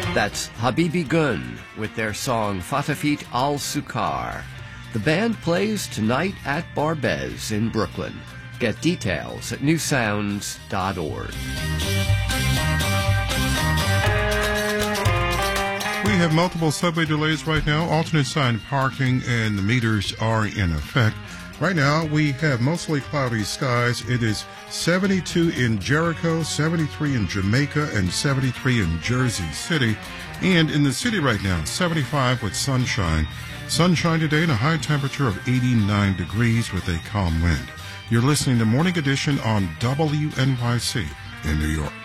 That's Habibi Gun with their song Fatafit Al Sukar. The band plays tonight at Barbez in Brooklyn. Get details at newsounds.org. We have multiple subway delays right now, alternate side parking, and the meters are in effect. Right now, we have mostly cloudy skies. It is 72 in Jericho, 73 in Jamaica, and 73 in Jersey City. And in the city right now, 75 with sunshine. Sunshine today and a high temperature of 89 degrees with a calm wind. You're listening to Morning Edition on WNYC in New York.